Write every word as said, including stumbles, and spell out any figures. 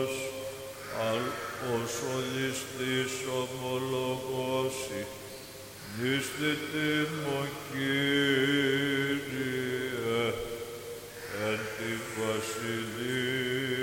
αλ όσο ληστής ομολογώσει, νηστητή μου Κύριε, εν τη βασιλεία